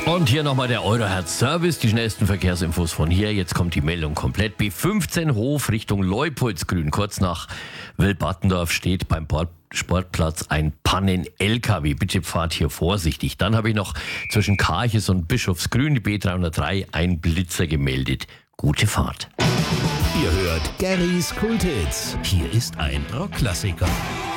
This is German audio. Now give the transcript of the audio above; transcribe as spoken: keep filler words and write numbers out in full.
Und hier nochmal der Eurohertz-Service, die schnellsten Verkehrsinfos von hier. Jetzt kommt die Meldung komplett. B fünfzehn Hof Richtung Leupoldsgrün. Kurz nach Wildbattendorf steht beim Sportplatz ein Pannen-L K W. Bitte fahrt hier vorsichtig. Dann habe ich noch zwischen Karches und Bischofsgrün, die B dreihundertdrei, ein Blitzer gemeldet. Gute Fahrt. Ihr hört Garys Kulthits. Hier ist ein Rockklassiker.